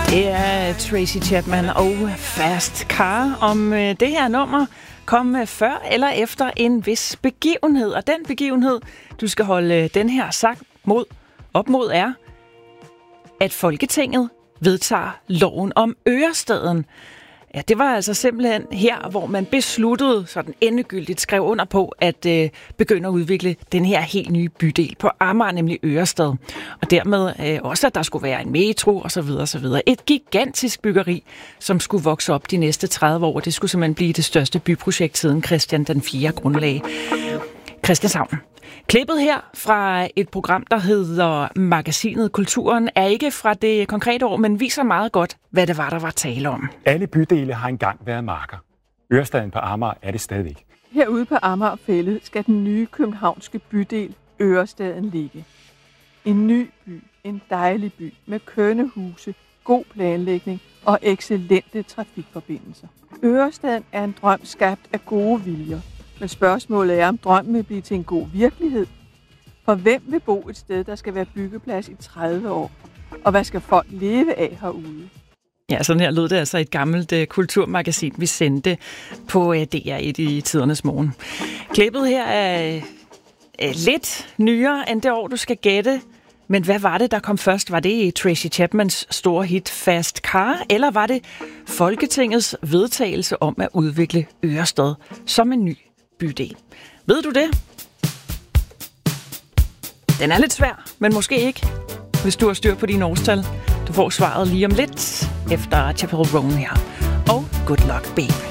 Det er Tracy Chapman og Fast Car. Om det her nummer kom før eller efter en vis begivenhed. Og den begivenhed, du skal holde den her sang op mod, er, at Folketinget vedtager loven om Ørestaden. Ja, det var altså simpelthen her, hvor man besluttede, sådan endegyldigt skrev under på, at begynde at udvikle den her helt nye bydel på Amager, nemlig Ørestad. Og dermed også, at der skulle være en metro osv. osv. Et gigantisk byggeri, som skulle vokse op de næste 30 år. Det skulle simpelthen blive det største byprojekt siden Christian den 4. grundlag Christianshavn. Klippet her fra et program, der hedder Magasinet Kulturen, er ikke fra det konkrete år, men viser meget godt, hvad det var, der var tale om. Alle bydele har engang været marker. Ørestaden på Amager er det stadigvæk. Herude på Amagerfællet skal den nye københavnske bydel Ørestaden ligge. En ny by, en dejlig by med kønne huse, god planlægning og excellente trafikforbindelser. Ørestaden er en drøm skabt af gode viljer. Men spørgsmålet er, om drømmen vil blive til en god virkelighed. For hvem vil bo et sted, der skal være byggeplads i 30 år? Og hvad skal folk leve af herude? Ja, sådan her lød det altså et gammelt kulturmagasin, vi sendte på DR1 i tidernes morgen. Klippet her er lidt nyere end det år, du skal gætte. Men hvad var det, der kom først? Var det Tracy Chapmans store hit Fast Car, eller var det Folketingets vedtagelse om at udvikle Ørestad som en ny bydel? Ved du det? Den er lidt svær, men måske ikke, hvis du har styr på dine årstal. Du får svaret lige om lidt efter Chappell Roan her. Og good luck, babe.